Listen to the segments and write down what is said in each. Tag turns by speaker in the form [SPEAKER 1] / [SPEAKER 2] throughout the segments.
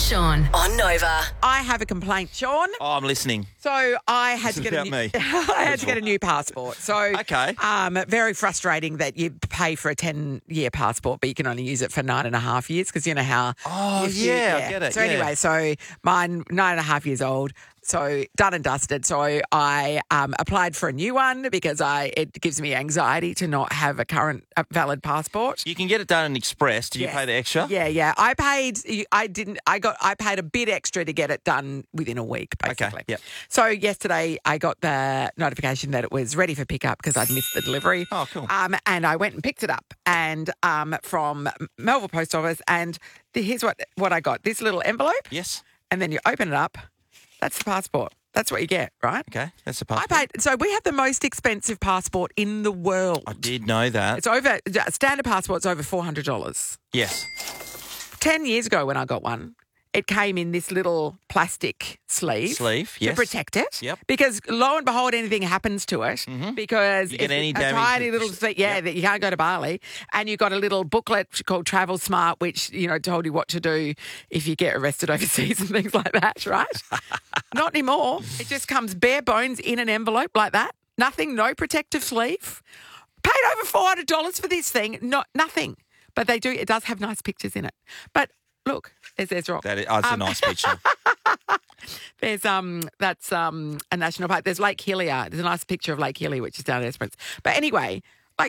[SPEAKER 1] Sean on Nova.
[SPEAKER 2] I have a complaint, Sean.
[SPEAKER 3] Oh, I'm listening.
[SPEAKER 2] So I had to
[SPEAKER 3] This
[SPEAKER 2] get
[SPEAKER 3] is
[SPEAKER 2] a
[SPEAKER 3] about
[SPEAKER 2] new,
[SPEAKER 3] me.
[SPEAKER 2] I had to get a new passport. So
[SPEAKER 3] Okay.
[SPEAKER 2] very frustrating that you pay for a 10-year passport, but you can only use it for 9.5 years because you know how.
[SPEAKER 3] Oh, yeah, I get it,
[SPEAKER 2] So
[SPEAKER 3] yeah.
[SPEAKER 2] anyway, so mine 9.5 years old. So done and dusted. So I applied for a new one because it gives me anxiety to not have a current valid passport.
[SPEAKER 3] You can get it done in Express. Did you pay the extra?
[SPEAKER 2] Yeah. I paid a bit extra to get it done within a week, basically.
[SPEAKER 3] Okay, yep.
[SPEAKER 2] So yesterday I got the notification that it was ready for pickup because I'd missed the delivery.
[SPEAKER 3] Oh, cool.
[SPEAKER 2] And I went and picked it up and from Melville Post Office, and here's what I got. This little envelope.
[SPEAKER 3] Yes.
[SPEAKER 2] And then you open it up. That's the passport. That's what you get, right?
[SPEAKER 3] Okay, that's the
[SPEAKER 2] I
[SPEAKER 3] passport.
[SPEAKER 2] paid. So we have the most expensive passport in the world.
[SPEAKER 3] I did know that.
[SPEAKER 2] It's over. Standard passport's over $400.
[SPEAKER 3] Yes.
[SPEAKER 2] 10 years ago when I got one, it came in this little plastic sleeve.
[SPEAKER 3] Sleeve,
[SPEAKER 2] To
[SPEAKER 3] yes.
[SPEAKER 2] protect it.
[SPEAKER 3] Yep.
[SPEAKER 2] Because lo and behold, anything happens to it. Because
[SPEAKER 3] You get
[SPEAKER 2] it's
[SPEAKER 3] any
[SPEAKER 2] a
[SPEAKER 3] damage,
[SPEAKER 2] tiny little
[SPEAKER 3] it's-
[SPEAKER 2] thing, that you can't go to Bali. And you've got a little booklet called Travel Smart, which, told you what to do if you get arrested overseas and things like that, right? Not anymore. It just comes bare bones in an envelope like that. Nothing, no protective sleeve. Paid over $400 for this thing. Nothing. But it does have nice pictures in it. But look, there's rock.
[SPEAKER 3] It's a nice picture.
[SPEAKER 2] There's that's a national park. There's Lake Hillier. There's a nice picture of Lake Hillier, which is down at Esperance. But anyway,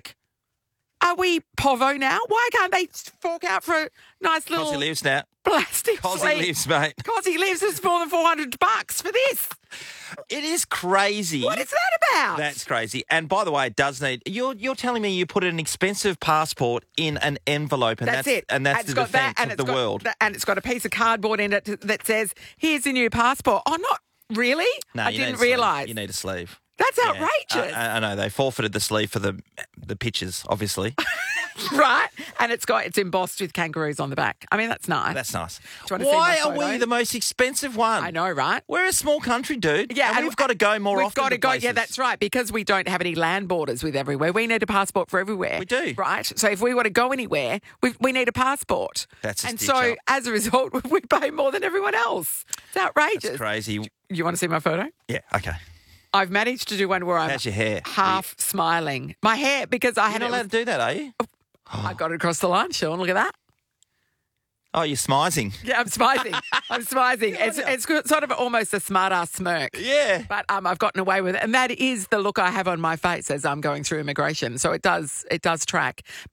[SPEAKER 2] are we povo now? Why can't they fork out for a nice little
[SPEAKER 3] Cosy lives now.
[SPEAKER 2] plastic
[SPEAKER 3] Cosy
[SPEAKER 2] sleeve?
[SPEAKER 3] lives, mate.
[SPEAKER 2] Cosy lives is more than $400 for this.
[SPEAKER 3] It is crazy.
[SPEAKER 2] What is that about?
[SPEAKER 3] That's crazy. And by the way, it does need. You're telling me you put an expensive passport in an envelope, and
[SPEAKER 2] That's it.
[SPEAKER 3] and that's
[SPEAKER 2] It's
[SPEAKER 3] the
[SPEAKER 2] got
[SPEAKER 3] defence
[SPEAKER 2] and
[SPEAKER 3] of
[SPEAKER 2] it's
[SPEAKER 3] the
[SPEAKER 2] got
[SPEAKER 3] world.
[SPEAKER 2] and it's got a piece of cardboard in it that says, "Here's a new passport." Oh, not really?
[SPEAKER 3] No,
[SPEAKER 2] I
[SPEAKER 3] you need
[SPEAKER 2] didn't
[SPEAKER 3] a sleeve.
[SPEAKER 2] realise.
[SPEAKER 3] You need a sleeve.
[SPEAKER 2] That's
[SPEAKER 3] Yeah.
[SPEAKER 2] outrageous.
[SPEAKER 3] I know they forfeited the sleeve for the pictures, obviously.
[SPEAKER 2] Right? And it's embossed with kangaroos on the back. I mean, that's nice.
[SPEAKER 3] That's nice.
[SPEAKER 2] Do you want to see
[SPEAKER 3] Why
[SPEAKER 2] my
[SPEAKER 3] are
[SPEAKER 2] photo?
[SPEAKER 3] we the most expensive one?
[SPEAKER 2] I know, right?
[SPEAKER 3] We're a small country, dude.
[SPEAKER 2] Yeah,
[SPEAKER 3] and we've got to go more
[SPEAKER 2] we've
[SPEAKER 3] often.
[SPEAKER 2] got to
[SPEAKER 3] to
[SPEAKER 2] go.
[SPEAKER 3] places.
[SPEAKER 2] Yeah, that's right. Because we don't have any land borders with everywhere. We need a passport for everywhere.
[SPEAKER 3] We do.
[SPEAKER 2] Right? So if we want to go anywhere, we need a passport.
[SPEAKER 3] That's a
[SPEAKER 2] and
[SPEAKER 3] stitch
[SPEAKER 2] so
[SPEAKER 3] up.
[SPEAKER 2] as a result, we pay more than everyone else. It's outrageous.
[SPEAKER 3] That's crazy.
[SPEAKER 2] You want to see my photo?
[SPEAKER 3] Yeah. Okay.
[SPEAKER 2] I've managed to do one where I'm
[SPEAKER 3] How's your hair?
[SPEAKER 2] half smiling. My hair, because I
[SPEAKER 3] You're
[SPEAKER 2] had
[SPEAKER 3] not allowed to do that, are you?
[SPEAKER 2] I got it across the line, Sean. Look at that.
[SPEAKER 3] Oh, you're smizing.
[SPEAKER 2] Yeah, I'm smizing. I'm smizing. It's sort of almost a smart-ass smirk.
[SPEAKER 3] Yeah.
[SPEAKER 2] But I've gotten away with it. And that is the look I have on my face as I'm going through immigration. So it does track.